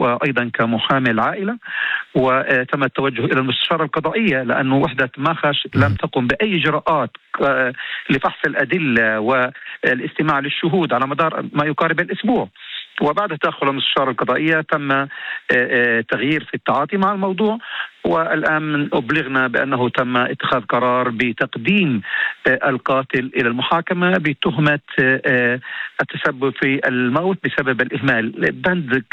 وأيضا كمحامي العائلة، وتم التوجه إلى المستشارة القضائية لأنه وحدة ماخش لم تقم بأي إجراءات لفحص الأدلة والاستماع للشهود على مدار ما يقارب الأسبوع. وبعد تدخل المستشارة القضائية تم تغيير في التعاطي مع الموضوع، والآن أبلغنا بأنه تم اتخاذ قرار بتقديم القاتل إلى المحاكمة بتهمة التسبب في الموت بسبب الإهمال. بند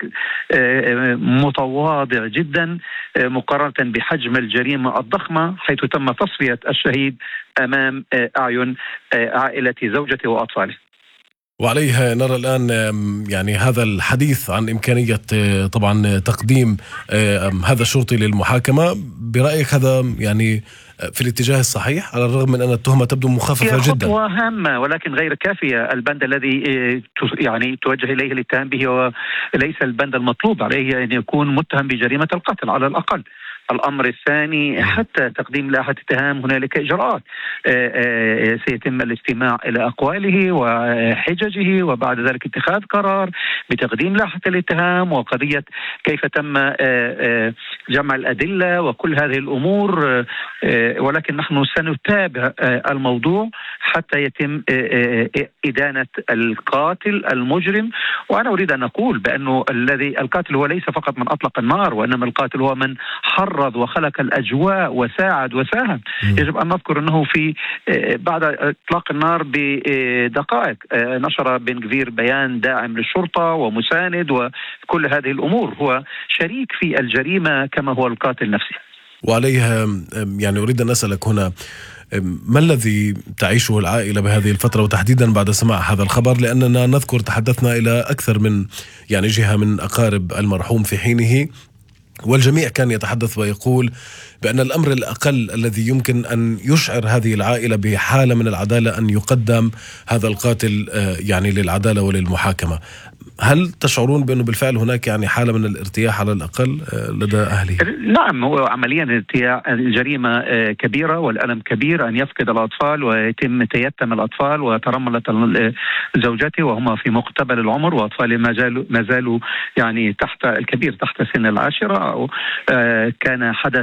متواضع جدا مقارنة بحجم الجريمة الضخمة، حيث تم تصفية الشهيد أمام أعين عائلة زوجته وأطفاله. وعليه نرى الآن يعني هذا الحديث عن إمكانية طبعا تقديم هذا الشرطي للمحاكمة. برأيك هذا يعني في الاتجاه الصحيح على الرغم من أن التهمة تبدو مخففة جدا؟ خطوة هامة ولكن غير كافية. البند الذي يعني توجه إليه الاتهام به وليس البند المطلوب عليه أن يكون متهم بجريمة القتل على الأقل. الأمر الثاني حتى تقديم لائحة اتهام هنالك إجراءات، سيتم الاستماع إلى أقواله وحججه وبعد ذلك اتخاذ قرار بتقديم لائحة الاتهام وقضية كيف تم جمع الأدلة وكل هذه الأمور. ولكن نحن سنتابع الموضوع حتى يتم إدانة القاتل المجرم. وأنا أريد أن أقول بأنه القاتل هو ليس فقط من أطلق النار، وإنما القاتل هو من حرض وخلق الأجواء وساعد وساهم. يجب أن نذكر أنه في بعد إطلاق النار بدقائق نشر بن غفير بيان داعم للشرطة ومساند وكل هذه الأمور. هو شريك في الجريمة كما هو القاتل نفسه. وعليها يعني أريد أن أسألك هنا، ما الذي تعيشه العائلة بهذه الفترة وتحديدا بعد سماع هذا الخبر؟ لأننا نذكر تحدثنا إلى أكثر من يعني جهة من أقارب المرحوم في حينه، والجميع كان يتحدث ويقول بأن الأمر الأقل الذي يمكن أن يشعر هذه العائلة بحالة من العدالة أن يقدم هذا القاتل يعني للعدالة وللمحاكمة. هل تشعرون بأنه بالفعل هناك يعني حالة من الارتياح على الأقل لدى أهله؟ نعم، هو عمليا الجريمة كبيرة والألم كبير أن يفقد الأطفال ويتم تيتم الأطفال وترملة زوجته وهم في مقتبل العمر، وأطفال ما زالوا يعني الكبير تحت سن العاشرة. كان حدث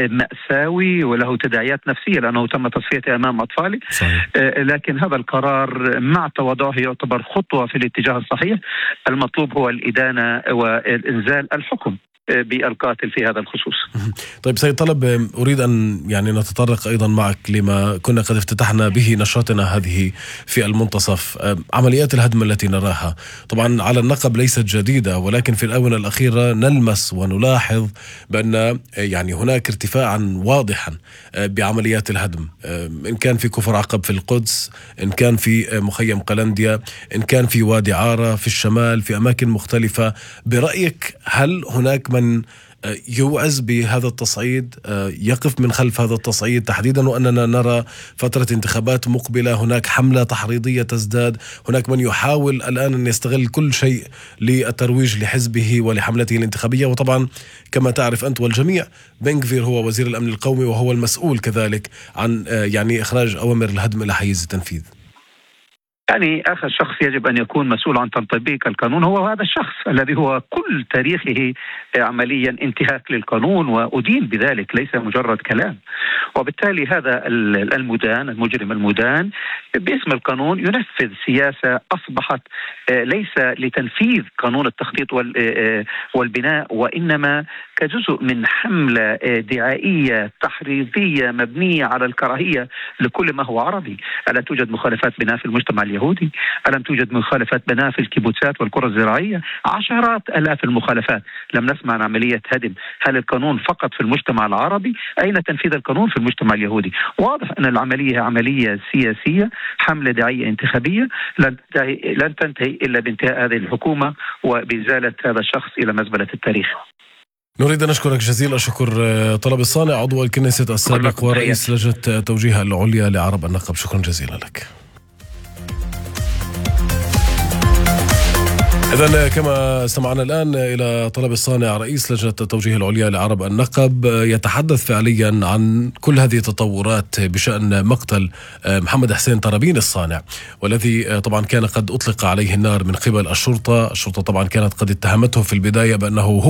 مأساوي وله تداعيات نفسية لأنه تم تصفيته أمام أطفاله. لكن هذا القرار مع تواضعه يعتبر خطوة في الاتجاه الصحيح. المطلوب هو الإدانة وإنزال الحكم بالقاتل في هذا الخصوص. طيب سيد طلب، أريد أن يعني نتطرق أيضا معك لما كنا قد افتتحنا به نشاطنا هذه في المنتصف. عمليات الهدم التي نراها طبعا على النقب ليست جديدة، ولكن في الآونة الأخيرة نلمس ونلاحظ بأن يعني هناك ارتفاعا واضحا بعمليات الهدم، إن كان في كفر عقب في القدس، إن كان في مخيم قلنديا، إن كان في وادي عارة في الشمال، في أماكن مختلفة. برأيك هل هناك من يوعز بهذا التصعيد، يقف من خلف هذا التصعيد تحديدا وأننا نرى فترة انتخابات مقبلة، هناك حملة تحريضية تزداد، هناك من يحاول الآن أن يستغل كل شيء للترويج لحزبه ولحملته الانتخابية؟ وطبعا كما تعرف أنت والجميع بن غفير هو وزير الأمن القومي وهو المسؤول كذلك عن يعني إخراج أوامر الهدم إلى حيز التنفيذ. يعني آخر شخص يجب أن يكون مسؤول عن تطبيق القانون هو هذا الشخص الذي هو كل تاريخه عمليا انتهاك للقانون وأدين بذلك، ليس مجرد كلام. وبالتالي هذا المجرم المدان باسم القانون ينفذ سياسة أصبحت ليس لتنفيذ قانون التخطيط والبناء، وإنما كجزء من حملة دعائية تحريضية مبنية على الكراهية لكل ما هو عربي. ألا توجد مخالفات بناء في المجتمع اليهودي؟ ألم توجد مخالفات بناء في الكيبوتسات والقرى الزراعية؟ عشرات آلاف المخالفات. لم نسمع عن عملية هدم. هل القانون فقط في المجتمع العربي؟ أين تنفيذ القانون في المجتمع اليهودي؟ واضح أن العملية عملية سياسية، حملة دعائية انتخابية لن تنتهي إلا بانتهاء هذه الحكومة وبإزالة هذا الشخص إلى مزبلة التاريخ. نريد أن نشكرك جزيل الشكر طلب الصانع، عضو الكنيسة السابق ورئيس لجنة توجيه العليا لعرب النقب. شكرا جزيلا لك. إذن كما استمعنا الآن إلى طلب الصانع رئيس لجنة التوجيه العليا لعرب النقب يتحدث فعليا عن كل هذه التطورات بشأن مقتل محمد حسين طرابين الصانع، والذي طبعا كان قد أطلق عليه النار من قبل الشرطة. الشرطة طبعا كانت قد اتهمته في البداية بأنه